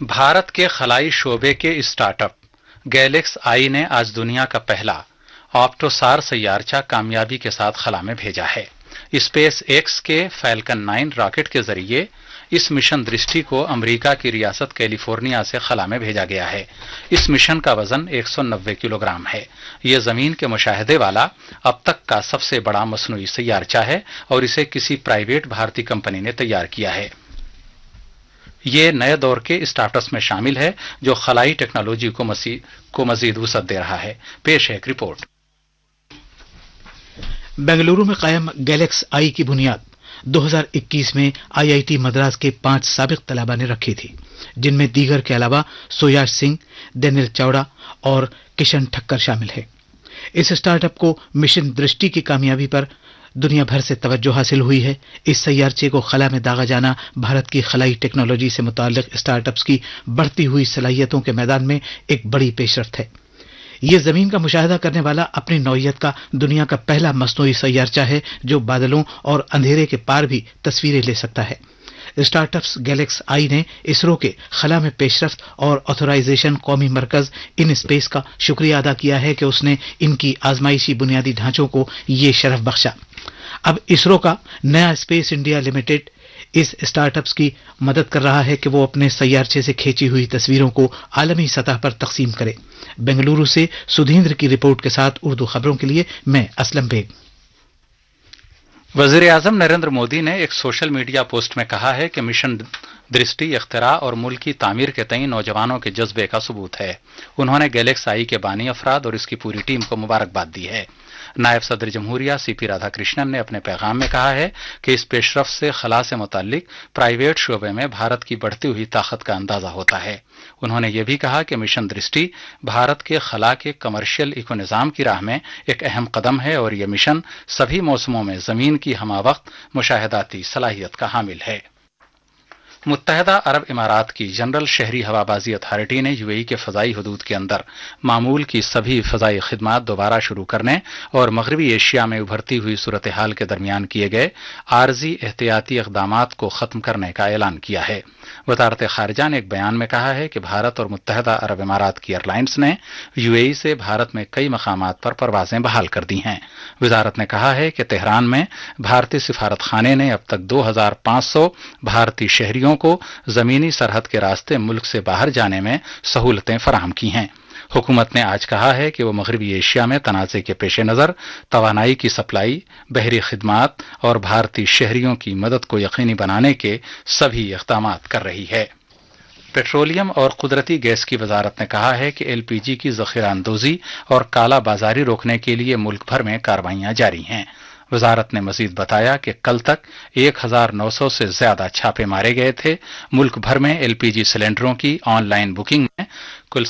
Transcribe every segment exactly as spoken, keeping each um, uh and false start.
भारत के खलाई शोबे के स्टार्टअप गैलेक्स आई ने आज दुनिया का पहला ऑप्टोसार सैयारचा कामयाबी के साथ खला में भेजा है। स्पेस एक्स के फैल्कन नाइन रॉकेट के जरिए इस मिशन दृष्टि को अमेरिका की रियासत कैलिफोर्निया से खला में भेजा गया है। इस मिशन का वजन एक सौ नब्बे किलोग्राम है। यह जमीन के मुशाहदे वाला अब तक का सबसे बड़ा मसनूई सैयारचा है और इसे किसी प्राइवेट भारतीय कंपनी ने तैयार किया है। ये नए दौर के स्टार्टअप्स में शामिल है जो खलाई टेक्नोलॉजी को, को मजीद वसअत दे रहा है। पेश है एक रिपोर्ट। बेंगलुरु में कायम गैलेक्स आई की बुनियाद दो हज़ार इक्कीस में आईआईटी मद्रास के पांच साबिक तलबा ने रखी थी, जिनमें दीगर के अलावा सोयाज सिंह, डेनियल चावड़ा और किशन ठक्कर शामिल है। इस स्टार्टअप को मिशन दृष्टि की कामयाबी पर दुनिया भर से तवज्जो हासिल हुई है। इस सैयारचे को खला में दागा जाना भारत की खलाई टेक्नोलॉजी से मुताल्लिक स्टार्टअप्स की बढ़ती हुई सलाहियतों के मैदान में एक बड़ी पेशरफ्त है। यह जमीन का मुशाहदा करने वाला अपनी नौइयत का दुनिया का पहला मसनूई सैयारचा है जो बादलों और अंधेरे के पार भी तस्वीरें ले सकता है। स्टार्टअप्स गैलेक्स आई ने इसरो के खला में पेशरफ्त और ऑथोराइजेशन कौमी मरकज इन स्पेस का शुक्रिया अदा किया है कि उसने इनकी आजमाइशी बुनियादी ढांचों को ये शरफ बख्शा। अब इसरो का नया स्पेस इंडिया लिमिटेड इस स्टार्टअप्स की मदद कर रहा है कि वो अपने सैयारचे से खींची हुई तस्वीरों को आलमी सतह पर तकसीम करे। बेंगलुरु से सुधींद्र की रिपोर्ट के साथ उर्दू खबरों के लिए मैं असलम बेग। वजीर आजम नरेंद्र मोदी ने एक सोशल मीडिया पोस्ट में कहा है कि मिशन दृष्टि इख्तिरा और मुल्क की तामीर के तई नौजवानों के जज्बे का सबूत है। उन्होंने गैलेक्स आई के बानी अफराद और इसकी पूरी टीम को मुबारकबाद दी है। नायब सदर जमहूरिया सीपी राधाकृष्णन ने अपने पैगाम में कहा है कि इस पेशरफ से खला से मुताल्लिक प्राइवेट शोबे में भारत की बढ़ती हुई ताकत का अंदाजा होता है। उन्होंने ये भी कहा कि मिशन दृष्टि भारत के खला के कमर्शियल इको निज़ाम की राह में एक अहम कदम है और यह मिशन सभी मौसमों में जमीन की हमावक्त मुशाहिदाती सलाहियत का हामिल है। मुत्तहदा अरब इमारात की जनरल शहरी हवाबाजी अथॉरिटी ने यूएई के फजाई हदूद के अंदर मामूल की सभी फजाई खिदमात दोबारा शुरू करने और मगरबी एशिया में उभरती हुई सूरत हाल के दरमियान किए गए आर्जी एहतियाती इक़दामात को खत्म करने का ऐलान किया है। वजारत खारजा ने एक बयान में कहा है कि भारत और मुत्तहदा अरब इमारात की एयरलाइंस ने यूएई से भारत में कई मकामात पर परवाजें बहाल कर दी हैं। वजारत ने कहा है कि तेहरान में भारतीय सिफारत खाने ने अब तक दो हजार पांच सौ भारतीय शहरियों को जमीनी सरहद के रास्ते मुल्क से बाहर जाने में सहूलतें फराहम की हैं। हुकूमत ने आज कहा है कि वो मगरबी एशिया में तनाज़े के पेश नज़र तवानाई की सप्लाई, बहरी खिदमात और भारतीय शहरियों की मदद को यकीनी बनाने के सभी इक़दाम कर रही है। पेट्रोलियम और कुदरती गैस की वजारत ने कहा है कि एलपीजी की ज़ख़ीरा अंदोज़ी और काला बाजारी रोकने के लिए मुल्क भर में कार्रवाइयां जारी हैं। वजारत ने मजीद बताया कि कल तक एक हजार नौ सौ से ज्यादा छापे मारे गए थे। मुल्क भर में एलपीजी सिलेंडरों की ऑनलाइन बुकिंग में कुल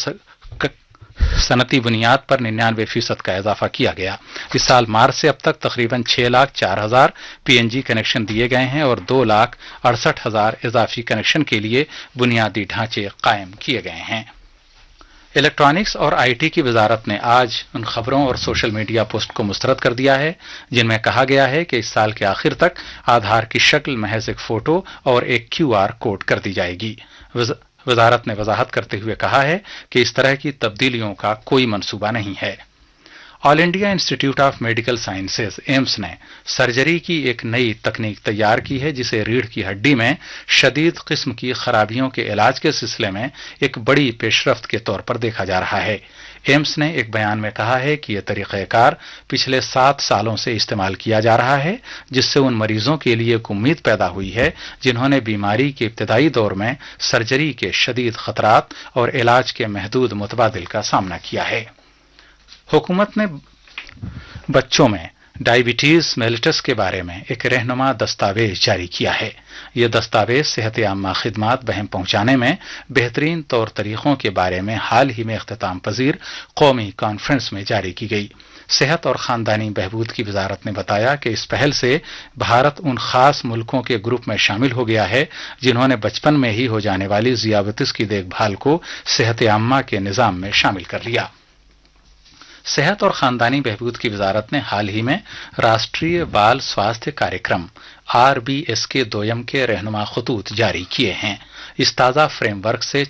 सनती बुनियाद पर निन्यानवे फीसद का इजाफा किया गया। इस साल मार्च से अब तक तकरीबन छह लाख चार हजार पीएनजी कनेक्शन दिए गए हैं और दो लाख अड़सठ हजार इजाफी कनेक्शन के लिए बुनियादी ढांचे कायम किए गए हैं। इलेक्ट्रॉनिक्स और आईटी की वजारत ने आज उन खबरों और सोशल मीडिया पोस्ट को मुस्तरद कर दिया है जिनमें कहा गया है कि इस साल के आखिर तक आधार की शक्ल महज एक फोटो और एक क्यूआर कोड कर दी जाएगी। वजारत ने वजाहत करते हुए कहा है कि इस तरह की तब्दीलियों का कोई मंसूबा नहीं है। All India institute of medical sciences AIIMS ने सर्जरी की एक नई तकनीक तैयार की है जिसे रीढ़ की हड्डी में शदीद किस्म की खराबियों के इलाज के सिलसिले में एक बड़ी पेशरफ्त के तौर पर देखा जा रहा है। एम्स ने एक बयान में कहा है कि यह तरीक़ाकार पिछले सात सालों से इस्तेमाल किया जा रहा है, जिससे उन मरीजों के लिए एक उम्मीद पैदा हुई है जिन्होंने बीमारी के इब्तदाई दौर में सर्जरी के शदीद खतरात और इलाज के महदूद मुतबादिल का सामना किया है। हुकूमत ने बच्चों में डायबिटीज मेलिटस के बारे में एक रहनुमा दस्तावेज जारी किया है। यह दस्तावेज सेहत आम्मा खिदमात बहम पहुंचाने में बेहतरीन तौर तरीकों के बारे में हाल ही में इख्तिताम पजीर कौमी कॉन्फ्रेंस में जारी की गई। सेहत और खानदानी बहबूद की वजारत ने बताया कि इस पहल से भारत उन खास मुल्कों के ग्रुप में शामिल हो गया है जिन्होंने बचपन में ही हो जाने वाली ज़ियाबतीस की देखभाल को सेहत आम्मा के निज़ाम में शामिल कर लिया। सेहत और खानदानी बहबूद की वजारत ने हाल ही में राष्ट्रीय बाल स्वास्थ्य कार्यक्रम आर बी एस के दोयम के रहनुमा खतूत जारी किए हैं। इस ताज़ा फ्रेमवर्क से